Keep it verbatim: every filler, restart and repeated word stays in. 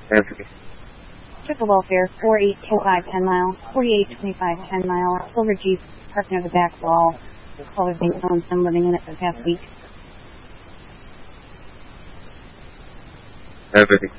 Everything. Triple welfare, four eight two five ten mile, forty-eight twenty-five ten mile, silver Jeep, parked near the back wall. Caller thinks someone's been living in it for the past week. Everything.